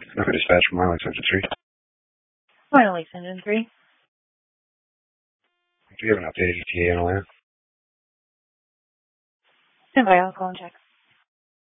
Okay, dispatch from Miley Engine 3. Miley Engine 3. Do you have an updated ETA on all that? Stand by, I'll call and check.